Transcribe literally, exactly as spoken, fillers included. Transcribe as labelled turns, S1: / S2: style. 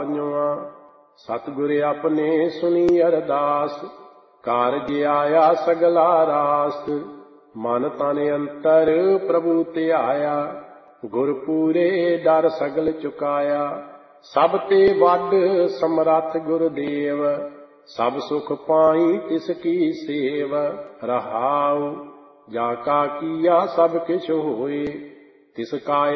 S1: ਪੰਜਵਾ। ਸਤਿਗੁਰ ਆਪਣੇ ਸੁਣੀ ਅਰਦਾਸ, ਕਾਰਜ ਆਇਆ ਸਗਲਾ ਰਾਸ। ਮਨ ਤਨ ਅੰਤਰ ਪ੍ਰਭੂ ਧਿਆਇਆ, ਗੁਰ ਪੂਰੇ ਡਰ ਸਗਲ ਚੁਕਾਇਆ। ਸਭ ਤੇ ਵੱਡ ਸਮਰੱਥ ਗੁਰਦੇਵ, ਸਭ ਸੁਖ ਪਾਈ ਤਿਸ ਕੀ ਸੇਵ। ਰਹਾਉ ਜਾ ਕਾ ਕੀਆ ਸਭ ਕਿਛ ਹੋਏ, ਤਿਸ ਕਾ